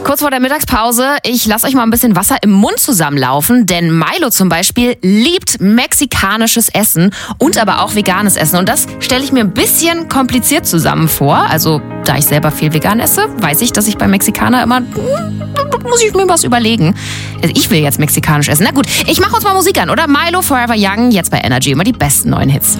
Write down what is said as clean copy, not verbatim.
Kurz vor der Mittagspause, ich lasse euch mal ein bisschen Wasser im Mund zusammenlaufen, denn Milo zum Beispiel liebt mexikanisches Essen und aber auch veganes Essen. Und das stelle ich mir ein bisschen kompliziert zusammen vor. Also, da ich selber viel vegan esse, weiß ich, dass ich bei Mexikaner immer, muss ich mir was überlegen. Also ich will jetzt mexikanisch essen. Na gut, ich mache uns mal Musik an, oder? Milo Forever Young, jetzt bei Energy, immer die besten neuen Hits.